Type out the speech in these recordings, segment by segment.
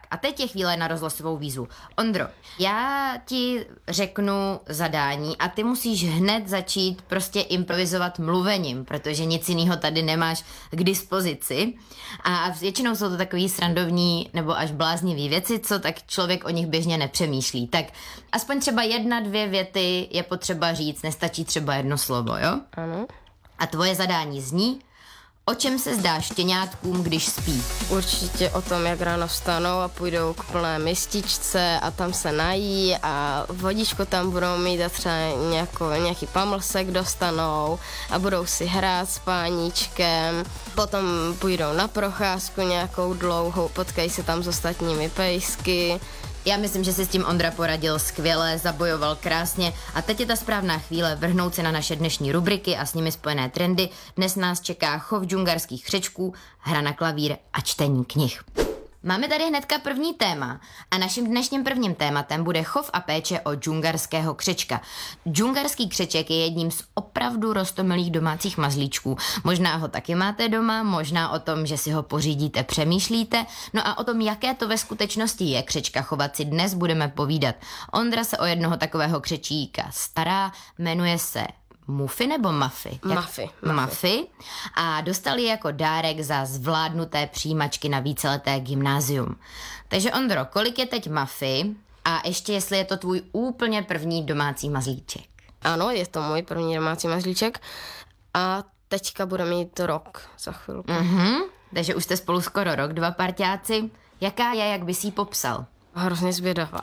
a teď je chvíle na rozhlasovou výzvu. Ondro, já ti řeknu zadání a ty musíš hned začít prostě improvizovat mluvením, protože nic jiného tady nemáš k dispozici. A většinou jsou to takový srandovní nebo až bláznivý věci, co tak člověk o nich běžně nepřemýšlí. Tak aspoň třeba 1-2 věty je potřeba říct, nestačí třeba jedno slovo, jo? Ano. A tvoje zadání zní: o čem se zdá štěňátkům, když spí? Určitě o tom, jak ráno vstanou a půjdou k plné mističce a tam se nají a vodičku tam budou mít a třeba nějaký pamlsek dostanou a budou si hrát s páníčkem. Potom půjdou na procházku nějakou dlouhou, potkají se tam s ostatními pejsky. Já myslím, že si s tím Ondra poradil skvěle, zabojoval krásně a teď je ta správná chvíle vrhnout se na naše dnešní rubriky a s nimi spojené trendy. Dnes nás čeká chov džungarských křečků, hra na klavír a čtení knih. Máme tady hnedka první téma a naším dnešním prvním tématem bude chov a péče o džungarského křečka. Džungarský křeček je jedním z opravdu roztomilých domácích mazlíčků. Možná ho taky máte doma, možná o tom, že si ho pořídíte, přemýšlíte. No a o tom, jaké to ve skutečnosti je křečka chovat, si dnes budeme povídat. Ondra se o jednoho takového křečíka stará, jmenuje se Muffy nebo Muffy? Muffy. A dostali jako dárek za zvládnuté přijímačky na víceleté gymnázium. Takže Ondro, kolik je teď Muffy a ještě jestli je to tvůj úplně první domácí mazlíček? Ano, je to můj první domácí mazlíček a teďka bude mít rok za chvilku. Takže už jste spolu skoro rok, 2 parťáci. Jaká je, jak bys jí popsal? Hrozně zvědavá,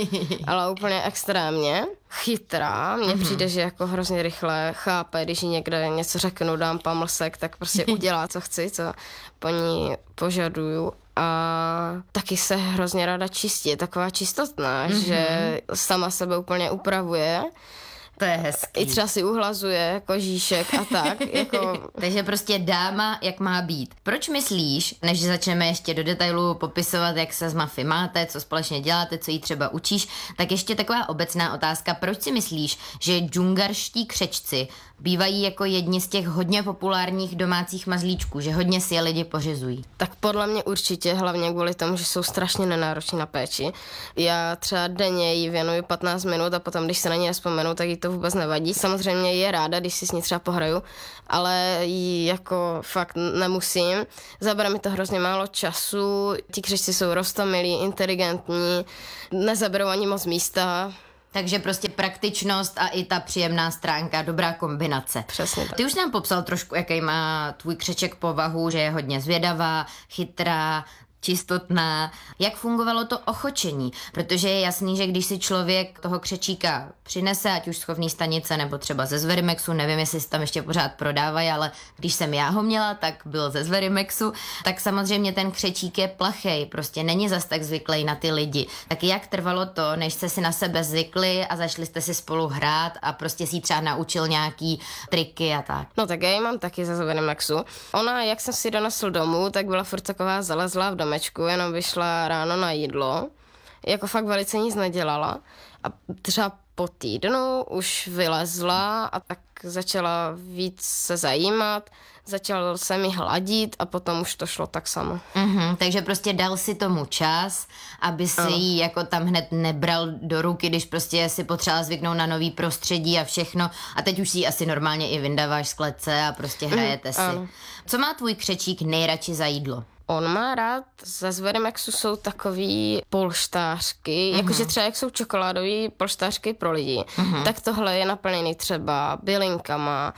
ale úplně extrémně chytrá. Mně přijde, že jako hrozně rychle chápe, když jí někde něco řeknu, dám pamlsek, tak prostě udělá, co chci, co po ní požaduju. A taky se hrozně ráda čistí, je taková čistotná, že sama sebe úplně upravuje. To je hezký. I třeba si uhlazuje kožíšek a tak. Jako... Takže prostě dáma, jak má být. Proč myslíš, než začneme ještě do detailu popisovat, jak se s Muffy máte, co společně děláte, co jí třeba učíš, tak ještě taková obecná otázka. Proč si myslíš, že džungarští křečci bývají jako jedni z těch hodně populárních domácích mazlíčků, že hodně si je lidi pořizují? Tak podle mě určitě, hlavně kvůli tomu, že jsou strašně nenároční na péči. Já třeba denně jí věnuju 15 minut a potom, když se na ní nespomenu, tak jí to vůbec nevadí. Samozřejmě je ráda, když si s ní třeba pohraju, ale jí jako fakt nemusím. Zabere mi to hrozně málo času, ti křečci jsou roztomilí, inteligentní, nezaberou ani moc místa. Takže prostě praktičnost a i ta příjemná stránka, dobrá kombinace. Přesně tak. Ty už nám popsal trošku, jaký má tvůj křeček povahu, že je hodně zvědavá, chytrá, čistotná. Jak fungovalo to ochočení? Protože je jasný, že když si člověk toho křečíka přinese, ať už z chovné stanice nebo třeba ze Zverimexu, nevím, jestli se tam ještě pořád prodávají, ale když jsem já ho měla, tak byl ze Zverimexu, tak samozřejmě ten křečík je plachej, prostě není zas tak zvyklý na ty lidi. Tak jak trvalo to, než jste si na sebe zvykli a zašli jste si spolu hrát a prostě si třeba naučil nějaký triky a tak? No tak já ji mám taky ze Zverimexu. Ona, jak jsem si donesl domů, tak byla furt taková zalezlá v domečku, jenom vyšla ráno na jídlo, jako fakt velice nic nedělala a třeba po týdnu už vylezla a tak začala víc se zajímat, začal se mi hladit a potom už to šlo tak samo. Takže prostě dal si tomu čas, aby si ji jako tam hned nebral do ruky, když prostě si potřeba zvyknout na nový prostředí a všechno a teď už si ji asi normálně i vyndáváš z klece a prostě hrajete si. Co má tvůj křečík nejradši za jídlo? On má rád, ze Zverimexu jsou takový polštářky, jakože třeba jak jsou čokoládový polštářky pro lidi, tak tohle je naplněný třeba bylinkama,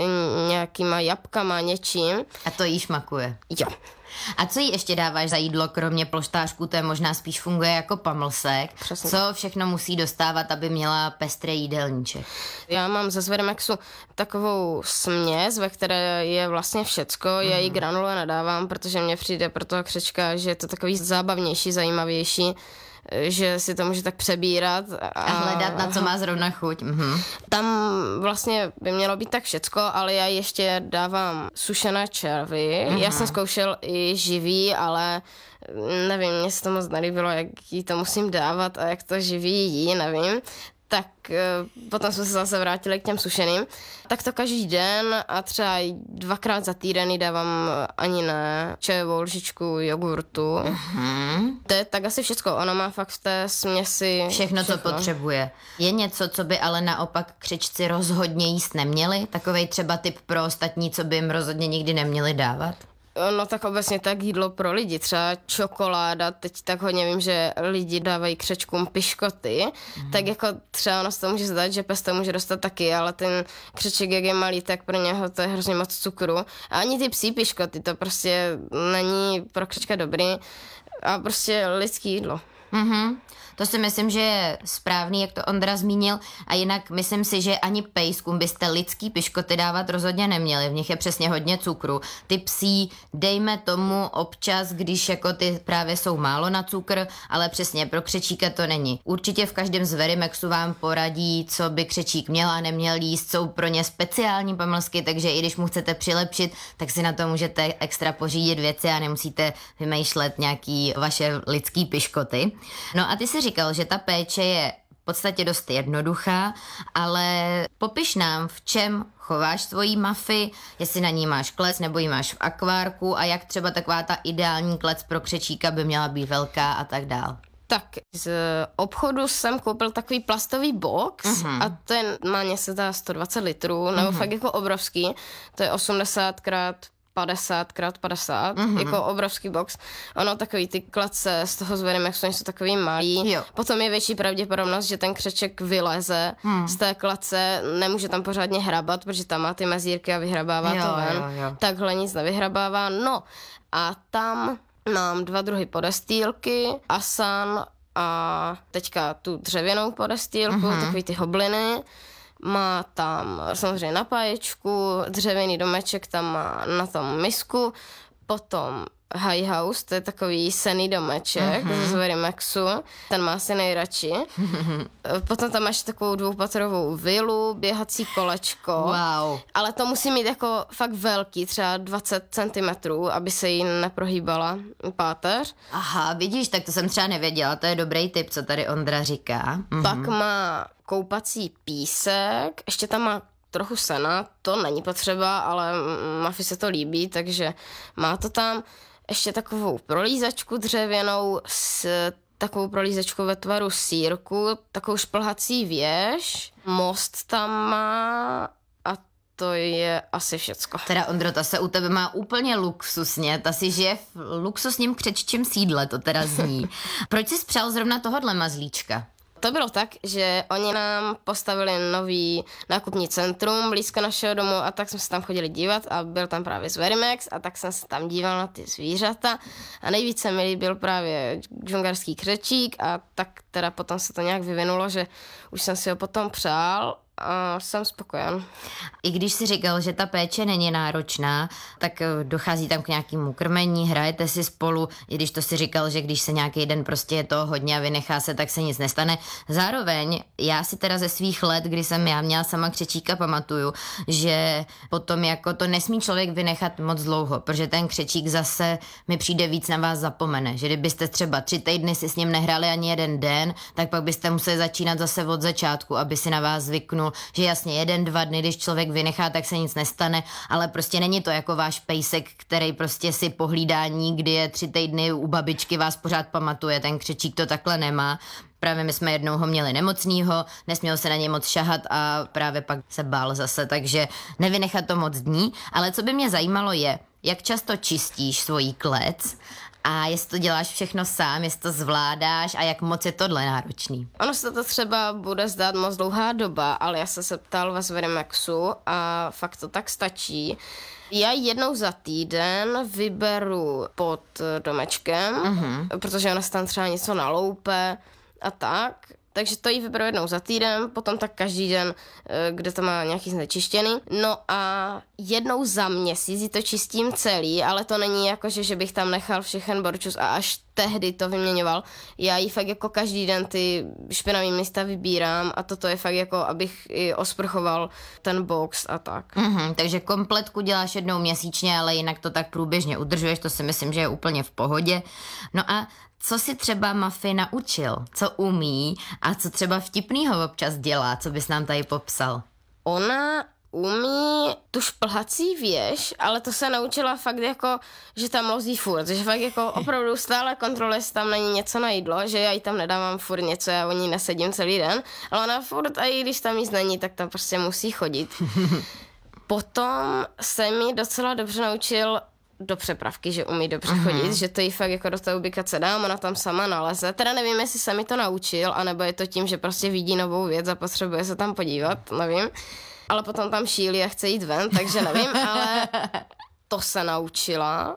nějakýma jabkama, něčím. A to jí šmakuje. Jo. A co jí ještě dáváš za jídlo, kromě polštářků, to je možná spíš funguje jako pamlsek. Přesně. Co všechno musí dostávat, aby měla pestrý jídelníček? Já mám ze Zverimexu takovou směs, ve které je vlastně všecko. Já jí granule nedávám, protože mně přijde pro toho křečka, že je to takový zábavnější, zajímavější, že si to může tak přebírat. A hledat, na co má zrovna chuť. Tam vlastně by mělo být tak všecko, ale já ještě dávám sušené červy. Já jsem zkoušel i živý, ale nevím, mně se to moc nelíbilo, jak jí to musím dávat a jak to živý jí, nevím. tak potom jsme se zase vrátili k těm sušeným. Tak to každý den a třeba 2krát za týden jí dávám ani ne čajovou lžičku jogurtu. To je tak asi všecko. Ona má fakt v té směsi všechno, co potřebuje. Je něco, co by ale naopak křečci rozhodně jíst neměli? Takovej třeba tip pro ostatní, co by jim rozhodně nikdy neměli dávat? No tak obecně tak jídlo pro lidi, třeba čokoláda, teď tak hodně vím, že lidi dávají křečkům piškoty, tak jako třeba ono se to může zdát, že pes to může dostat taky, ale ten křeček, jak je malý, tak pro něho to je hrozně moc cukru. A ani ty psí piškoty, to prostě není pro křečka dobrý a prostě lidský jídlo. To si myslím, že je správný, jak to Ondra zmínil, a jinak myslím si, že ani pejskům byste lidský piškoty dávat rozhodně neměli, v nich je přesně hodně cukru. Ty psí, dejme tomu občas, když jako ty právě jsou málo na cukr, ale přesně pro křečíka to není. Určitě v každém z Verimexu vám poradí, co by křečík měl a neměl jíst, jsou pro ně speciální pomlsky, takže i když mu chcete přilepšit, tak si na to můžete extra pořídit věci a nemusíte vymýšlet nějaký vaše lidský piškoty. No a ty si říkal, že ta péče je v podstatě dost jednoduchá, ale popiš nám, v čem chováš svojí mafy, jestli na ní máš klec nebo ji máš v akvárku a jak třeba taková ta ideální klec pro křečíka by měla být velká a tak dál. Tak z obchodu jsem koupil takový plastový box a ten má něco 120 litrů, nebo fakt jako obrovský, to je 80x50x50, jako obrovský box. Ono takový ty klece z toho z Verimexu jsou takový malý. Jo. Potom je větší pravděpodobnost, že ten křeček vyleze z té klece, nemůže tam pořádně hrabat, protože tam má ty mezírky a vyhrabává to ven. Jo. Takhle nic nevyhrabává. No a tam mám 2 druhy podestýlky, asan a teďka tu dřevěnou podestýlku, takový ty hobliny. Má tam samozřejmě napáječku, dřevěný domeček tam má na tom misku, potom High House, to je takový senný domeček z Verimexu, ten má si nejradši. Potom tam máš takovou 2patrovou vilu, běhací kolečko, ale to musí mít jako fakt velký, třeba 20 cm, aby se jí neprohýbala páteř. Aha, vidíš, tak to jsem třeba nevěděla, to je dobrý tip, co tady Ondra říká. Pak má koupací písek, ještě tam má trochu sena, to není potřeba, ale Mafi se to líbí, takže má to tam. Ještě takovou prolízačku dřevěnou s takovou prolízačkou ve tvaru sýrku, takovou šplhací věž, most tam má a to je asi všecko. Teda Ondro, ta se u tebe má úplně luxusně, ta si žije v luxusním křeččím sídle, to teda zní. Proč jsi spřál zrovna tohodle mazlíčka? To bylo tak, že oni nám postavili nový nákupní centrum blízko našeho domu a tak jsme se tam chodili dívat a byl tam právě Verimex a tak jsem se tam díval na ty zvířata a nejvíce mi líbil právě džungarský křečík a tak teda potom se to nějak vyvinulo, že už jsem si ho potom přál a jsem spokojen. I když si říkal, že ta péče není náročná, tak dochází tam k nějakému krmení, hrajete si spolu, i když to si říkal, že když se nějaký den prostě je to hodně a vynechá se, tak se nic nestane. Zároveň já si teda ze svých let, kdy jsem já měla sama křečíka, pamatuju, že potom jako to nesmí člověk vynechat moc dlouho, protože ten křečík zase mi přijde víc na vás zapomene, že kdybyste třeba 3 týdny si s ním nehrali ani jeden den, tak pak byste museli začínat zase od začátku, aby si na vás zvyknul, že jasně 1-2 dny, když člověk vynechá, tak se nic nestane, ale prostě není to jako váš pejsek, který prostě si pohlídání, kdy je 3 týdny u babičky, vás pořád pamatuje, ten křečík to takhle nemá. Právě my jsme jednou ho měli nemocnýho, nesměl se na něj moc šahat a právě pak se bál zase, takže nevynechat to moc dní, ale co by mě zajímalo je, jak často čistíš svoji klec a jestli to děláš všechno sám, jestli to zvládáš a jak moc je tohle náročný. Ono se to třeba bude zdát moc dlouhá doba, ale já jsem se ptal ve Verimexu a fakt to tak stačí. Já jednou za týden vyberu pod domečkem, protože ona se tam třeba něco naloupe a tak. Takže to jí vyberu jednou za týden, potom tak každý den, kde to má nějaký znečištěný. No a jednou za měsíc to čistím celý, ale to není jako, že bych tam nechal všechen borčus a až tehdy to vyměňoval. Já jí fakt jako každý den ty špinavý místa vybírám a toto je fakt jako, abych i osprchoval ten box a tak. Takže kompletku děláš jednou měsíčně, ale jinak to tak průběžně udržuješ, to si myslím, že je úplně v pohodě. No a co si třeba Mafy naučil? Co umí a co třeba vtipnýho občas dělá? Co bys nám tady popsal? Ona umí tu šplhací věž, ale to se naučila fakt jako, že tam lozí furt, že fakt jako opravdu stále kontroluje, jestli tam není něco na jídlo, že já jí tam nedávám furt něco, já o ní nesedím celý den, ale ona furt, a i když tam nic není, tak tam prostě musí chodit. Potom se mi docela dobře naučil do přepravky, že umí dobře chodit, že to jí fakt jako do té ubikace dám, ona tam sama naleze. Teda nevím, jestli se mi to naučil, anebo je to tím, že prostě vidí novou věc a potřebuje se tam podívat, nevím. Ale potom tam šílí a chce jít ven, takže nevím, ale to se naučila.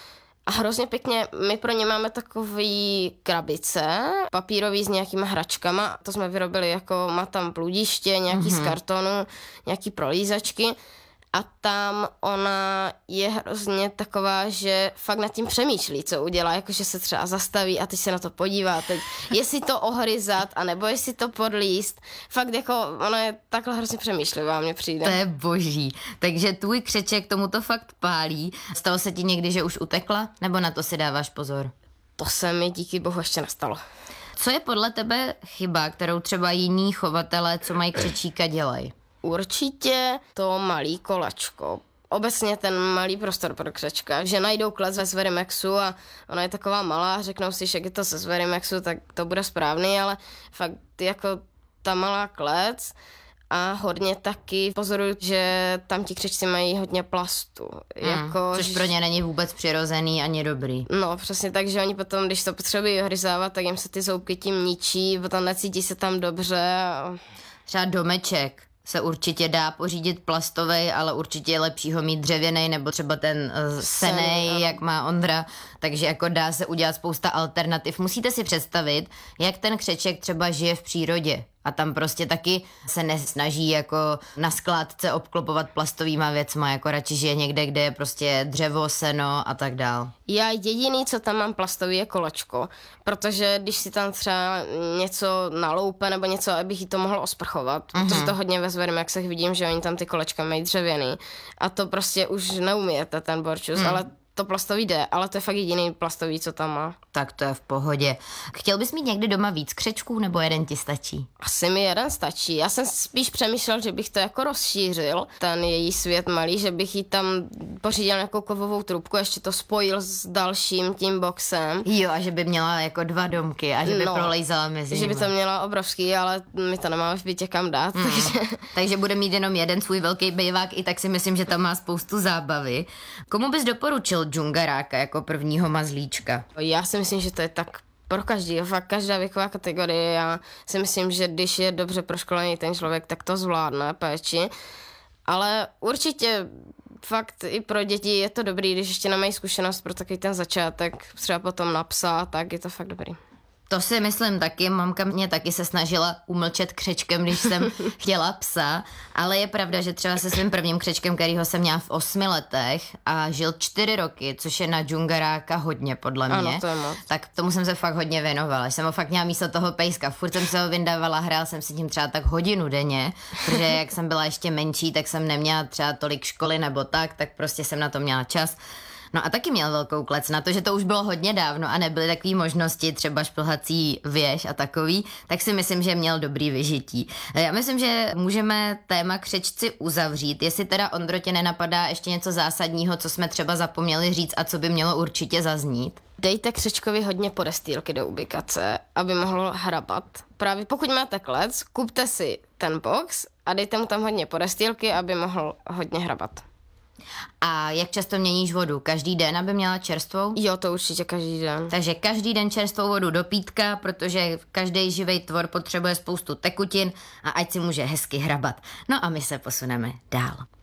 A hrozně pěkně, my pro ně máme takový krabice, papírový s nějakýma hračkama, to jsme vyrobili jako, má tam bludiště, nějaký z kartonu, nějaký prolízačky. A tam ona je hrozně taková, že fakt nad tím přemýšlí, co udělá, jakože se třeba zastaví a teď se na to podívá, teď jestli to ohryzat, anebo jestli to podlíst. Fakt jako ona je takhle hrozně přemýšlivá, mně přijde. To je boží. Takže tvůj křeček tomuto fakt pálí. Stalo se ti někdy, že už utekla, nebo na to si dáváš pozor? To se mi díky bohu ještě nestalo. Co je podle tebe chyba, kterou třeba jiní chovatelé, co mají křečíka, dělají? Určitě to malý kolečko. Obecně ten malý prostor pro křečka, že najdou klec ve Sverimexu a ona je taková malá, řeknou si, že je to ze Sverimexu, tak to bude správný, ale fakt jako ta malá klec a hodně taky pozoruju, že tam ti křečci mají hodně plastu. Což pro ně není vůbec přirozený ani dobrý. No, přesně tak, že oni potom, když to potřebují hryzávat, tak jim se ty zoubky tím ničí, potom necítí se tam dobře. Třeba domeček se určitě dá pořídit plastovej, ale určitě je lepší ho mít dřevěnej nebo třeba ten senej, jak má Ondra, takže jako dá se udělat spousta alternativ. Musíte si představit, jak ten křeček třeba žije v přírodě. A tam prostě taky se nesnaží jako na skládce obklopovat plastovýma věcma, jako radši žije někde, kde je prostě dřevo, seno a tak dál. Já jediný, co tam mám plastový, je kolečko, protože když si tam třeba něco naloupe nebo něco, abych jí to mohl osprchovat, protože to hodně ve Sverimexech vidím, že oni tam ty kolečka mají dřevěný a to prostě už neumíte ten borčus, ale to plastový jde, ale to je fakt jediný plastový, co tam má. Tak to je v pohodě. Chtěl bys mít někdy doma víc křečků, nebo jeden ti stačí? Asi mi jeden stačí. Já jsem spíš přemýšlel, že bych to jako rozšířil, ten její svět malý, že bych jí tam pořídil nějakou kovovou trubku, ještě to spojil s dalším tím boxem. Jo, a že by měla jako 2 domky a že by prolejzala mezi nimi. Že by to měla obrovský, ale my to nemáme v bytě kam dát. Takže bude mít jenom jeden svůj velký bejvák, i tak si myslím, že tam má spoustu zábavy. Komu bys doporučil džungaráka jako prvního mazlíčka? Já si myslím, že to je tak pro každý, fakt každá věková kategorie. Já si myslím, že když je dobře proškolený ten člověk, tak to zvládne péči. Ale určitě fakt i pro děti je to dobrý, když ještě nemají zkušenost pro takový ten začátek, třeba potom na psa, tak je to fakt dobrý. To si myslím taky, mamka mě taky se snažila umlčet křečkem, když jsem chtěla psa, ale je pravda, že třeba se svým prvním křečkem, kterýho jsem měla v 8 letech a žil 4 roky, což je na džungaráka hodně podle mě, ano, to je moc. Tak tomu jsem se fakt hodně věnovala. Jsem ho fakt měla místo toho pejska, furt jsem se ho vyndávala, hrál jsem si tím třeba tak hodinu denně, protože jak jsem byla ještě menší, tak jsem neměla třeba tolik školy nebo tak prostě jsem na to měla čas. No a taky měl velkou klec na to, že to už bylo hodně dávno a nebyly takové možnosti, třeba šplhací věž a takový, tak si myslím, že měl dobrý vyžití. Já myslím, že můžeme téma křečci uzavřít, jestli teda, Ondro, tě nenapadá ještě něco zásadního, co jsme třeba zapomněli říct a co by mělo určitě zaznít. Dejte křečkovi hodně podestýlky do ubikace, aby mohl hrabat. Právě pokud máte klec, kupte si ten box a dejte mu tam hodně podestýlky, aby mohl hodně hrabat. A jak často měníš vodu? Každý den, aby měla čerstvou? Jo, to určitě každý den. Takže každý den čerstvou vodu do pítka, protože každý živý tvor potřebuje spoustu tekutin a ať si může hezky hrabat. No a my se posuneme dál.